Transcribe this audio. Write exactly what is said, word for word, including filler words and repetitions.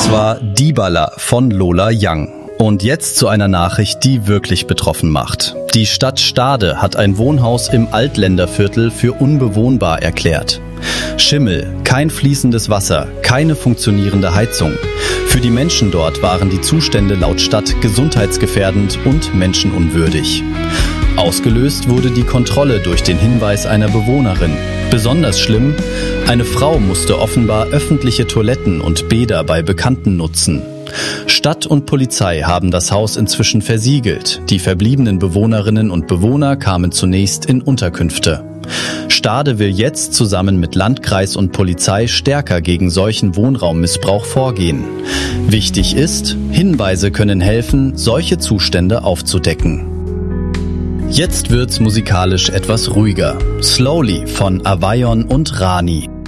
Das war Die Baller von Lola Young. Und jetzt zu einer Nachricht, die wirklich betroffen macht. Die Stadt Stade hat ein Wohnhaus im Altländerviertel für unbewohnbar erklärt. Schimmel, kein fließendes Wasser, keine funktionierende Heizung. Für die Menschen dort waren die Zustände laut Stadt gesundheitsgefährdend und menschenunwürdig. Ausgelöst wurde die Kontrolle durch den Hinweis einer Bewohnerin. Besonders schlimm, eine Frau musste offenbar öffentliche Toiletten und Bäder bei Bekannten nutzen. Stadt und Polizei haben das Haus inzwischen versiegelt. Die verbliebenen Bewohnerinnen und Bewohner kamen zunächst in Unterkünfte. Stade will jetzt zusammen mit Landkreis und Polizei stärker gegen solchen Wohnraummissbrauch vorgehen. Wichtig ist, Hinweise können helfen, solche Zustände aufzudecken. Jetzt wird's musikalisch etwas ruhiger. Slowly von Avayon und Rani.